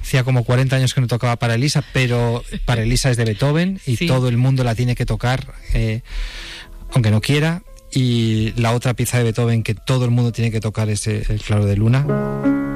Hacía como 40 años que no tocaba para Elisa, pero para Elisa es de Beethoven y Sí. todo el mundo la tiene que tocar, aunque no quiera. Y la otra pieza de Beethoven que todo el mundo tiene que tocar es el Claro de Luna.